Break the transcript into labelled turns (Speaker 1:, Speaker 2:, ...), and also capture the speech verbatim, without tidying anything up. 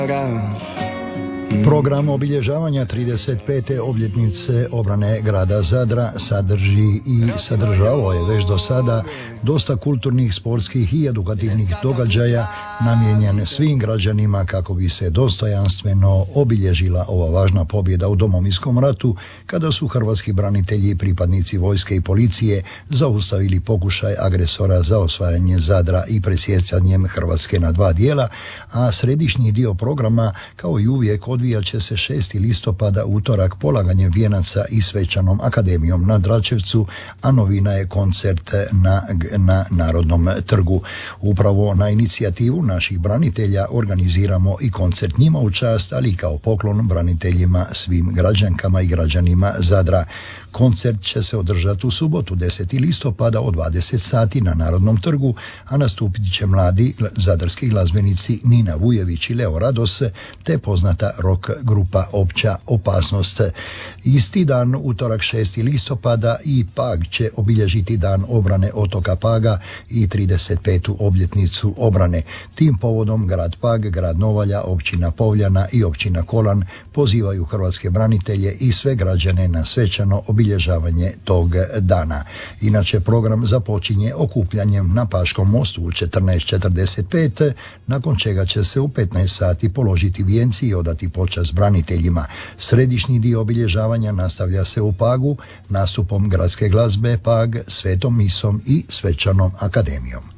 Speaker 1: Program obilježavanja trideset pete obljetnice obrane grada Zadra sadrži i sadržavao je već do sada dosta kulturnih, sportskih i edukativnih događaja namijenjen svim građanima kako bi se dostojanstveno obilježila ova važna pobjeda u Domovinskom ratu kada su hrvatski branitelji i pripadnici vojske i policije zaustavili pokušaj agresora za osvajanje Zadra i presjecanjem Hrvatske na dva dijela, a središnji dio programa kao i uvijek odvijat će se šestog listopada utorak polaganjem vijenaca i svečanom akademijom na Dračevcu, a novina je koncert na, na Narodnom trgu. Upravo na inicijativu naših branitelja organiziramo i koncert njima u čast, ali i kao poklon braniteljima, svim građankama i građanima Zadra. Koncert će se održati u subotu desetog listopada od dvadeset sati na Narodnom trgu, a nastupit će mladi zadarski glazbenici Nina Vujević i Leo Rados, te poznata rock grupa Opća opasnost. Isti dan, utorak šestog listopada, i Pag će obilježiti dan obrane otoka Paga i trideset petu obljetnicu obrane. Tim povodom grad Pag, grad Novalja, općina Povljana i općina Kolan pozivaju hrvatske branitelje i sve građane na svečano obilježavanje tog dana. Inače, program započinje okupljanjem na Paškom mostu u četrnaest četrdeset pet, nakon čega će se u petnaest sati položiti vijenci i odati počast braniteljima. Središnji dio obilježavanja nastavlja se u Pagu nastupom gradske glazbe Pag, svetom misom i svečanom akademijom.